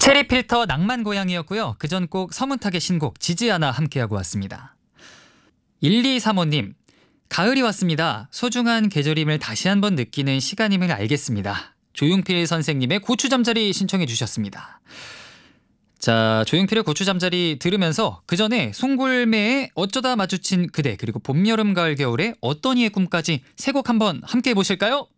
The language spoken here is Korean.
체리필터 낭만고양이였고요. 그전 곡 서문탁의 신곡 지지아나 함께하고 왔습니다. 1235님, 가을이 왔습니다. 소중한 계절임을 다시 한번 느끼는 시간임을 알겠습니다. 조용필 선생님의 고추잠자리 신청해 주셨습니다. 자, 조용필의 고추잠자리 들으면서 그 전에 송골매의 어쩌다 마주친 그대, 그리고 봄, 여름, 가을, 겨울의 어떤 이의 꿈까지 세 곡 한번 함께 해보실까요?